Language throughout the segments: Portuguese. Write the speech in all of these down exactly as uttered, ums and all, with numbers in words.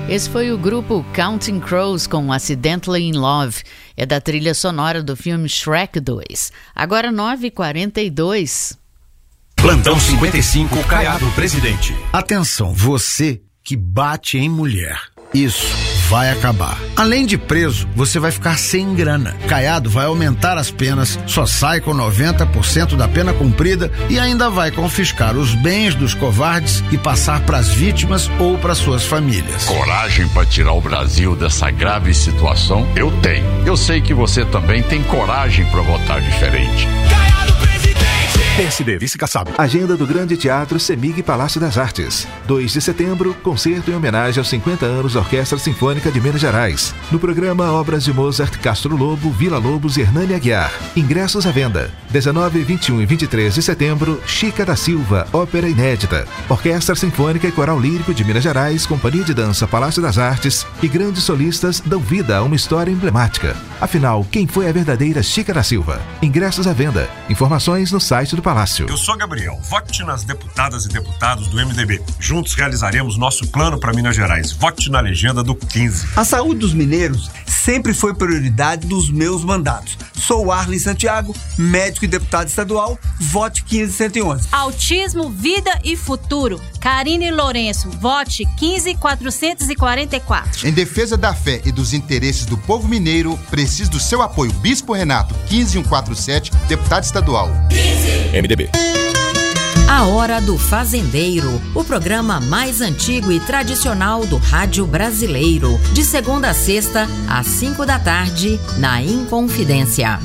Esse foi o grupo Counting Crows com Accidentally in Love. É da trilha sonora do filme Shrek dois. Agora nove e quarenta e dois. Plantão cinquenta e cinco, Caiado Presidente. Atenção, você que bate em mulher. Isso vai acabar. Além de preso, você vai ficar sem grana. Caiado vai aumentar as penas, só sai com noventa por cento da pena cumprida e ainda vai confiscar os bens dos covardes e passar para as vítimas ou para suas famílias. Coragem para tirar o Brasil dessa grave situação? Eu tenho. Eu sei que você também tem coragem para votar diferente. Caiado Presidente! P S D, vice-caçado. Agenda do Grande Teatro Semig Palácio das Artes. dois de setembro, concerto em homenagem aos cinquenta anos da Orquestra Sinfônica de Minas Gerais. No programa, obras de Mozart, Castro Lobo, Vila Lobos e Hernani Aguiar. Ingressos à venda. dezenove, vinte e um e vinte e três de setembro, Chica da Silva, ópera inédita. Orquestra Sinfônica e Coral Lírico de Minas Gerais, Companhia de Dança Palácio das Artes e grandes solistas dão vida a uma história emblemática. Afinal, quem foi a verdadeira Chica da Silva? Ingressos à venda. Informações no site do Palácio. Eu sou Gabriel. Vote nas deputadas e deputados do M D B. Juntos realizaremos nosso plano para Minas Gerais. Vote na legenda do quinze. A saúde dos mineiros sempre foi prioridade dos meus mandatos. Sou Arlen Santiago, médico e deputado estadual. Vote quinze cento e onze. Autismo, vida e futuro. Karine Lourenço. Vote quinze quatrocentos e quarenta e quatro. Em defesa da fé e dos interesses do povo mineiro, preciso do seu apoio. Bispo Renato, quinze mil cento e quarenta e sete, deputado estadual. M D B. A Hora do Fazendeiro, o programa mais antigo e tradicional do rádio brasileiro. De segunda a sexta, às cinco da tarde, na Inconfidência.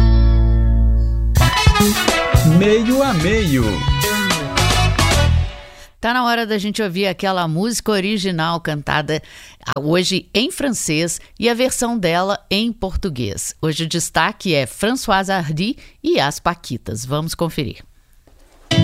Meio a meio. Tá na hora da gente ouvir aquela música original cantada hoje em francês e a versão dela em português. Hoje o destaque é Françoise Hardy e as Paquitas. Vamos conferir.